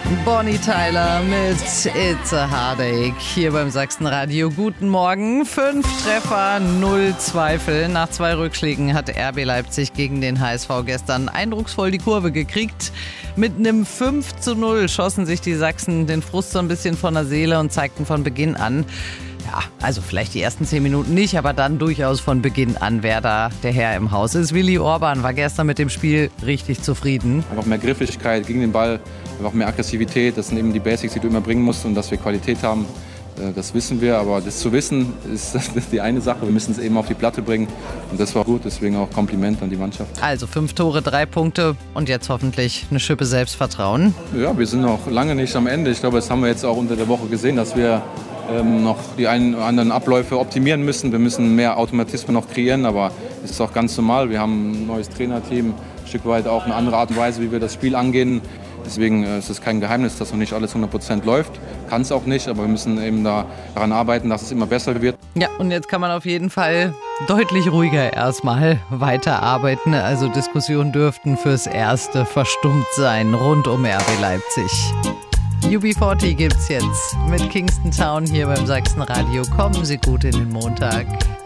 Bonnie Tyler mit It's a Heartache hier beim Sachsenradio. Guten Morgen. 5 Treffer, 0 Zweifel. Nach 2 Rückschlägen hat RB Leipzig gegen den HSV gestern eindrucksvoll die Kurve gekriegt. Mit einem 5:0 schossen sich die Sachsen den Frust so ein bisschen von der Seele und zeigten von Beginn an, ja, also vielleicht die ersten 10 Minuten nicht, aber dann durchaus von Beginn an, wer da der Herr im Haus ist. Willi Orban war gestern mit dem Spiel richtig zufrieden. Einfach mehr Griffigkeit gegen den Ball, einfach mehr Aggressivität. Das sind eben die Basics, die du immer bringen musst, und dass wir Qualität haben. Das wissen wir, aber das zu wissen, ist die eine Sache. Wir müssen es eben auf die Platte bringen, und das war gut, deswegen auch Kompliment an die Mannschaft. Also 5 Tore, 3 Punkte und jetzt hoffentlich eine Schippe Selbstvertrauen. Ja, wir sind noch lange nicht am Ende. Ich glaube, das haben wir jetzt auch unter der Woche gesehen, dass wir noch die einen oder anderen Abläufe optimieren müssen. Wir müssen mehr Automatismen noch kreieren, aber es ist auch ganz normal. Wir haben ein neues Trainerteam, ein Stück weit auch eine andere Art und Weise, wie wir das Spiel angehen. Deswegen ist es kein Geheimnis, dass noch nicht alles 100% läuft. Kann es auch nicht, aber wir müssen eben daran arbeiten, dass es immer besser wird. Ja, und jetzt kann man auf jeden Fall deutlich ruhiger erstmal weiterarbeiten. Also Diskussionen dürften fürs Erste verstummt sein rund um RB Leipzig. UB40 gibt's jetzt mit Kingston Town hier beim Sachsenradio. Kommen Sie gut in den Montag.